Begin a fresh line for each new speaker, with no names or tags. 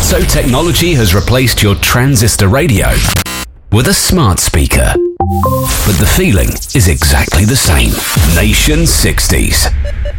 So technology has replaced your transistor radio with a smart speaker. But the feeling is exactly the same. Nation 60s.